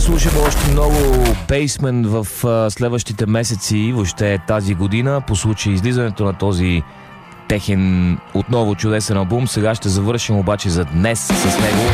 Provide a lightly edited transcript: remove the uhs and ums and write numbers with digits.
слушаме още много Basement в следващите месеци, въобще тази година, по случай излизането на този техен отново чудесен албум. Сега ще завършим обаче за днес с него.